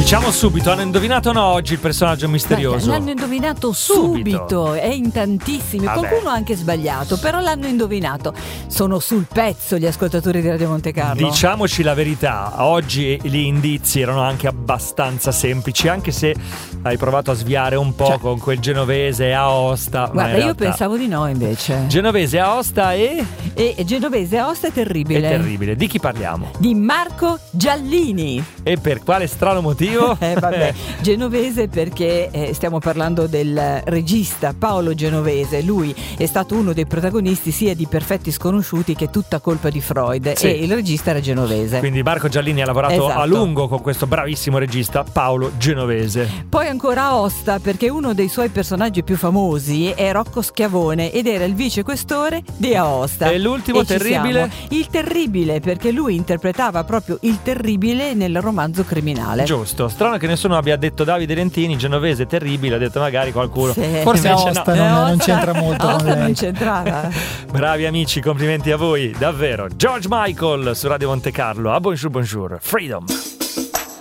Diciamo subito, hanno indovinato o no oggi il personaggio misterioso? L'hanno indovinato subito. È in tantissimi. Qualcuno ha anche sbagliato, però l'hanno indovinato. Sono sul pezzo gli ascoltatori di Radio Monte Carlo. Diciamoci la verità, oggi gli indizi erano anche abbastanza semplici, anche se hai provato a sviare un po' con quel Genovese Aosta. Guarda, io pensavo di no invece. Genovese Aosta e Genovese Aosta è terribile. È terribile. Di chi parliamo? Di Marco Giallini. E per quale strano motivo? Vabbè, Genovese perché stiamo parlando del regista Paolo Genovese. Lui è stato uno dei protagonisti sia di Perfetti Sconosciuti che Tutta colpa di Freud, sì. E il regista era genovese. Quindi Marco Giallini ha lavorato esatto. a lungo con questo bravissimo regista Paolo Genovese. Poi ancora Aosta perché uno dei suoi personaggi più famosi è Rocco Schiavone ed era il vicequestore di Aosta. E l'ultimo terribile? Il terribile perché lui interpretava proprio il terribile nel romanzo criminale. Giusto, strano che nessuno abbia detto Davide Lentini, Genovese terribile, ha detto magari qualcuno. Sì. Forse Aosta non c'entra molto. Aosta non c'entrava. Bravi amici, complimenti a voi, davvero. George Michael su Radio Monte Carlo. A bonjour, bonjour. Freedom.